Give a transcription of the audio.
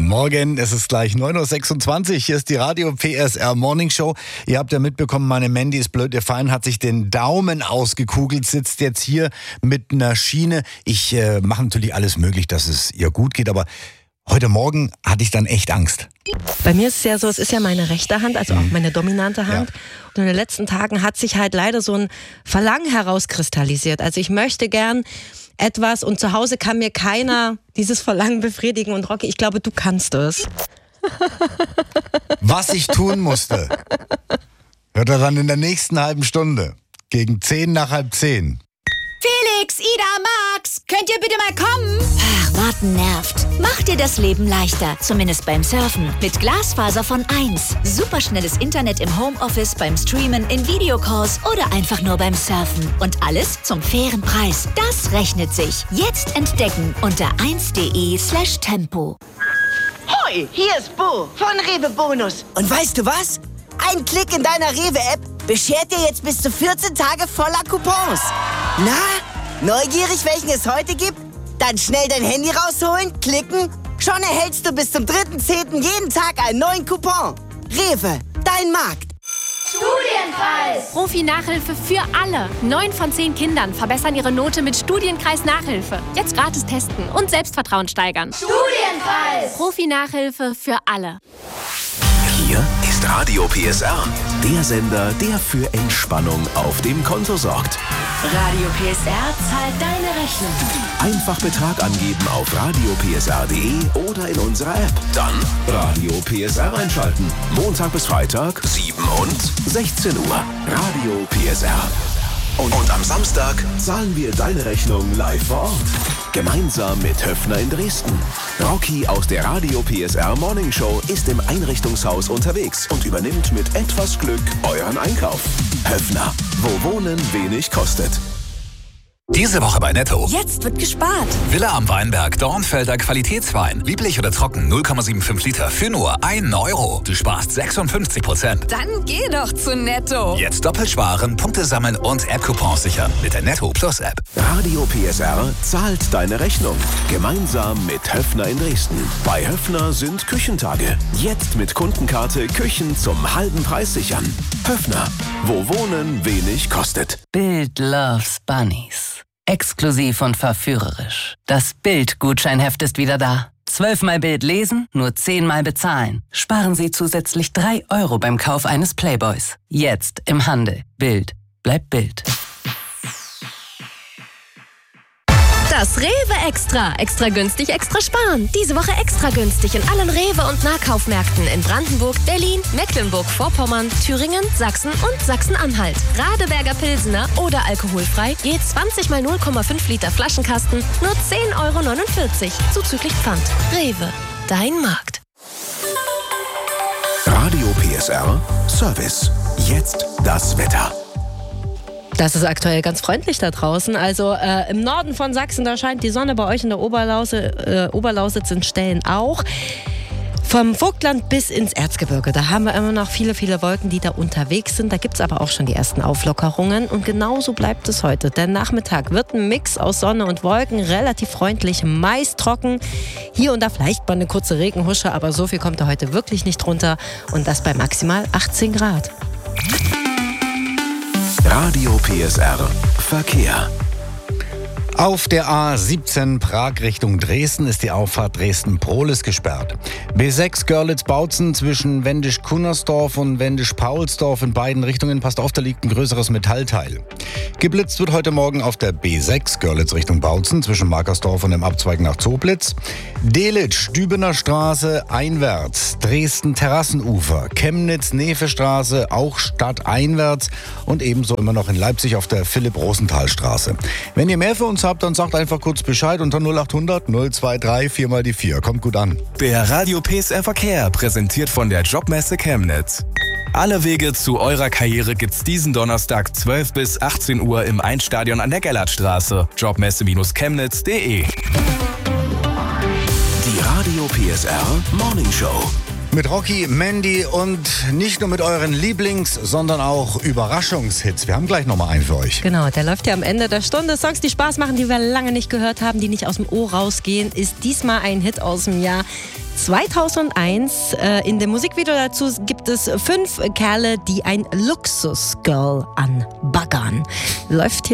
Guten Morgen, es ist gleich 9.26 Uhr. Hier ist die Radio PSR Morning Show. Ihr habt ja mitbekommen, meine Mandy ist blöd gefallen, hat sich den Daumen ausgekugelt, sitzt jetzt hier mit einer Schiene. Ich mache natürlich alles möglich, dass es ihr gut geht, aber heute Morgen hatte ich dann echt Angst. Bei mir ist es ja so, es ist ja meine rechte Hand, also auch meine dominante Hand. Ja. Und in den letzten Tagen hat sich halt leider so ein Verlangen herauskristallisiert. Also ich möchte gern etwas und zu Hause kann mir keiner dieses Verlangen befriedigen. Und Rocky, ich glaube, du kannst es. Was ich tun musste, hört er dann in der nächsten halben Stunde. Gegen 10:10. Felix, Ida, Max, könnt ihr bitte mal kommen? Ach, warten nervt. Mach dir das Leben leichter, zumindest beim Surfen. Mit Glasfaser von 1. Superschnelles Internet im Homeoffice, beim Streamen, in Videocalls oder einfach nur beim Surfen. Und alles zum fairen Preis. Das rechnet sich. Jetzt entdecken unter 1.de/tempo. Hoi, hier ist Bo von Rewe Bonus. Und weißt du was? Ein Klick in deiner Rewe-App beschert dir jetzt bis zu 14 Tage voller Coupons. Na, neugierig, welchen es heute gibt? Dann schnell dein Handy rausholen, klicken. Schon erhältst du bis zum 3.10. jeden Tag einen neuen Coupon. Rewe, dein Markt. Studienkreis! Profi-Nachhilfe für alle. 9 von 10 Kindern verbessern ihre Note mit Studienkreis-Nachhilfe. Jetzt gratis testen und Selbstvertrauen steigern. Studienkreis! Profi-Nachhilfe für alle. Hier ist Radio PSR, der Sender, der für Entspannung auf dem Konto sorgt. Radio PSR zahlt deine Rechnung. Einfach Betrag angeben auf radiopsr.de oder in unserer App. Dann Radio PSR einschalten. Montag bis Freitag, 7 und 16 Uhr. Radio PSR. Und am Samstag zahlen wir deine Rechnung live vor Ort. Gemeinsam mit Höfner in Dresden. Rocky aus der Radio PSR Morning Show ist im Einrichtungshaus unterwegs und übernimmt mit etwas Glück euren Einkauf. Höfner, wo Wohnen wenig kostet. Diese Woche bei Netto. Jetzt wird gespart. Villa am Weinberg, Dornfelder Qualitätswein. Lieblich oder trocken, 0,75 Liter für nur 1 Euro. Du sparst 56%. Dann geh doch zu Netto. Jetzt doppelt sparen, Punkte sammeln und App-Coupons sichern mit der Netto Plus App. Radio PSR zahlt deine Rechnung. Gemeinsam mit Höfner in Dresden. Bei Höfner sind Küchentage. Jetzt mit Kundenkarte Küchen zum halben Preis sichern. Höfner, wo Wohnen wenig kostet. Bild loves Bunnies. Exklusiv und verführerisch. Das Bild-Gutscheinheft ist wieder da. 12-mal Bild lesen, nur 10-mal bezahlen. Sparen Sie zusätzlich 3 Euro beim Kauf eines Playboys. Jetzt im Handel. Bild bleibt Bild. Das Rewe Extra. Extra günstig, extra sparen. Diese Woche extra günstig in allen Rewe- und Nahkaufmärkten in Brandenburg, Berlin, Mecklenburg-Vorpommern, Thüringen, Sachsen und Sachsen-Anhalt. Radeberger Pilsener oder alkoholfrei, je 20 mal 0,5 Liter Flaschenkasten, nur 10,49 Euro. Zuzüglich Pfand. Rewe, dein Markt. Radio PSR Service. Jetzt das Wetter. Das ist aktuell ganz freundlich da draußen. Also im Norden von Sachsen, da scheint die Sonne, bei euch in der Oberlausitz in Stellen auch. Vom Vogtland bis ins Erzgebirge, da haben wir immer noch viele, viele Wolken, die da unterwegs sind. Da gibt es aber auch schon die ersten Auflockerungen. Und genauso bleibt es heute. Der Nachmittag wird ein Mix aus Sonne und Wolken, relativ freundlich, meist trocken. Hier und da vielleicht mal eine kurze Regenhusche, aber so viel kommt da heute wirklich nicht runter. Und das bei maximal 18 Grad. Radio PSR Verkehr. Auf der A17 Prag Richtung Dresden ist die Auffahrt Dresden-Prohlis gesperrt. B6 Görlitz-Bautzen zwischen Wendisch-Kunnersdorf und Wendisch-Paulsdorf in beiden Richtungen. Passt auf, da liegt ein größeres Metallteil. Geblitzt wird heute Morgen auf der B6 Görlitz Richtung Bautzen zwischen Markersdorf und dem Abzweig nach Zoblitz. Delitzsch, Dübener Straße einwärts, Dresden-Terrassenufer, Chemnitz-Nefe-Straße auch stadteinwärts und ebenso immer noch in Leipzig auf der Philipp-Rosenthal-Straße. Wenn ihr mehr für uns habt, dann sagt einfach kurz Bescheid unter 0800 023 4 mal die 4. Kommt gut an. Der Radio PSR Verkehr, präsentiert von der Jobmesse Chemnitz. Alle Wege zu eurer Karriere gibt's diesen Donnerstag 12 bis 18 Uhr im Einstadion an der Gellertstraße. Jobmesse-chemnitz.de. Die Radio PSR Morning Show. Mit Rocky, Mandy und nicht nur mit euren Lieblings-, sondern auch Überraschungshits. Wir haben gleich nochmal einen für euch. Genau, der läuft ja am Ende der Stunde. Songs, die Spaß machen, die wir lange nicht gehört haben, die nicht aus dem Ohr rausgehen, ist diesmal ein Hit aus dem Jahr 2001. In dem Musikvideo dazu gibt es 5 Kerle, die ein Luxusgirl anbaggern. Läuft hier